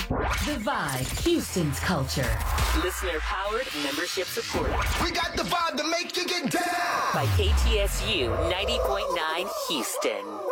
The Vibe, Houston's culture. Listener powered, membership supported. We got the vibe to make you get down. By KTSU 90.9 Houston.